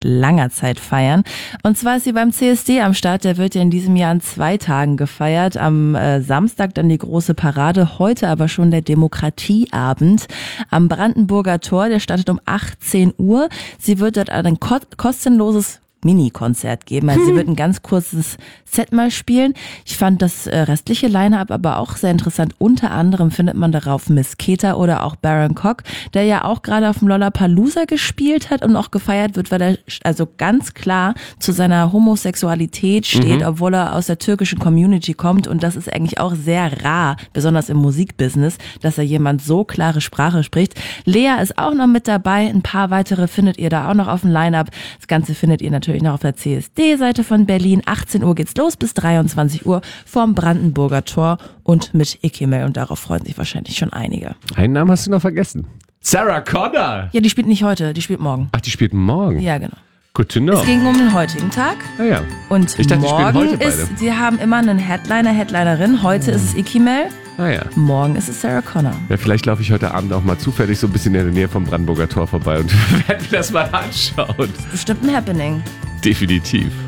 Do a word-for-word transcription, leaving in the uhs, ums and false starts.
langer Zeit feiern. Und zwar ist sie beim C S D am Start. Der wird ja in diesem Jahr an zwei Tagen gefeiert. Am äh, Samstag dann die große Parade, heute aber schon der Demokratieabend am Brandenburger Tor. Der startet um achtzehn Uhr. Sie wird dort ein ko- kostenloses Mini-Konzert geben. Also hm. sie wird ein ganz kurzes Set mal spielen. Ich fand das äh, restliche Line-Up aber auch sehr interessant. Unter anderem findet man darauf Miss Keta oder auch Baron Cock, der ja auch gerade auf dem Lollapalooza gespielt hat und auch gefeiert wird, weil er also ganz klar zu seiner Homosexualität steht, mhm. obwohl er aus der türkischen Community kommt. Und das ist eigentlich auch sehr rar, besonders im Musikbusiness, dass er jemand so klare Sprache spricht. Lea ist auch noch mit dabei. Ein paar weitere findet ihr da auch noch auf dem Line-Up. Das Ganze findet ihr natürlich noch auf der C S D-Seite von Berlin. achtzehn Uhr geht's los bis dreiundzwanzig Uhr vorm Brandenburger Tor und mit Ikimel. Und darauf freuen sich wahrscheinlich schon einige. Einen Namen hast du noch vergessen. Sarah Connor. Ja, die spielt nicht heute, die spielt morgen. Ach, die spielt morgen? Ja, genau. Good to know. Es ging um den heutigen Tag. Ah, ja. Und ich dachte, morgen die heute ist, beide. sie haben immer einen Headliner, Headlinerin. Heute oh. ist es Ikimel. Ah, ja. Morgen ist es Sarah Connor. Ja, vielleicht laufe ich heute Abend auch mal zufällig so ein bisschen in der Nähe vom Brandenburger Tor vorbei und werde mir das mal anschauen. Das ist bestimmt ein Happening. Definitiv.